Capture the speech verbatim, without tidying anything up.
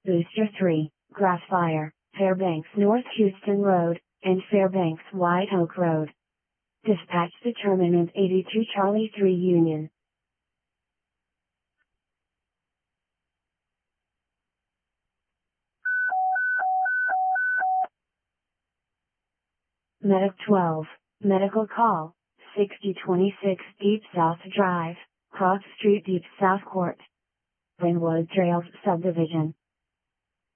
Booster three, Grass Fire, Fairbanks North Houston Road, and Fairbanks White Oak Road. Dispatch determinant eighty-two Charlie three Union. Medic twelve, medical call, sixty twenty-six Deep South Drive, Cross Street Deep South Court. Brynwood Trails Subdivision.